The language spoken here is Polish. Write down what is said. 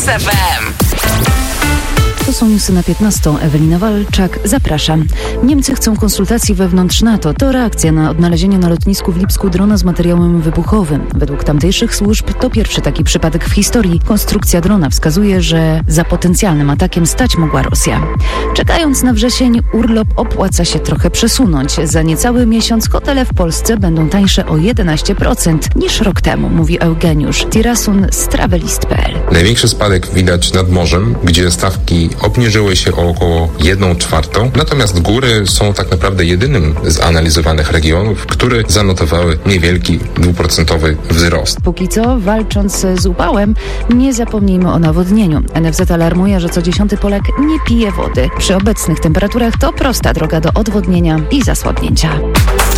FM. To są newsy na 15. Ewelina Walczak, zapraszam. Niemcy chcą konsultacji wewnątrz NATO. To reakcja na odnalezienie na lotnisku w Lipsku drona z materiałem wybuchowym. Według tamtejszych służb to pierwszy taki przypadek w historii. Konstrukcja drona wskazuje, że za potencjalnym atakiem stać mogła Rosja. Czekając na wrzesień, urlop opłaca się trochę przesunąć. Za niecały miesiąc hotele w Polsce będą tańsze o 11% niż rok temu, mówi Eugeniusz Tirasun z travelist.pl. Największy spadek widać nad morzem, gdzie stawki obniżyły się o około 1/4, natomiast góry są tak naprawdę jedynym z analizowanych regionów, które zanotowały niewielki 2% wzrost. Póki co, walcząc z upałem, nie zapomnijmy o nawodnieniu. NFZ alarmuje, że co 10. Polak nie pije wody. Przy obecnych temperaturach to prosta droga do odwodnienia i zasłabnięcia.